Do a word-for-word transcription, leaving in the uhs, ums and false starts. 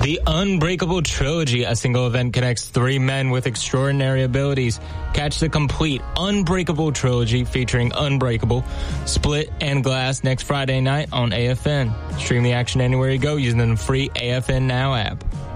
The Unbreakable Trilogy, a single event connects three men with extraordinary abilities. Catch the complete Unbreakable Trilogy featuring Unbreakable, Split, and Glass next Friday night on A F N. Stream the action anywhere you go using the free A F N Now app.